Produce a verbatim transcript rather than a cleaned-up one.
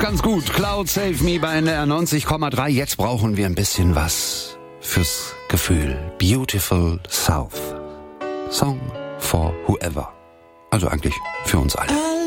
Ganz gut. Cloud Save Me bei N D R neunzig Komma drei. Jetzt brauchen wir ein bisschen was fürs Gefühl. Beautiful South. Song for whoever. Also eigentlich für uns alle.